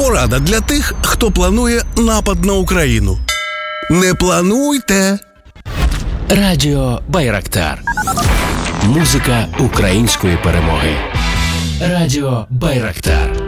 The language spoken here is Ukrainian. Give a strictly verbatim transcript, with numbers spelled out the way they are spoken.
Порада для тих, хто планує напад на Україну. Не плануйте! Радіо Байрактар. Музика української перемоги. Радіо Байрактар.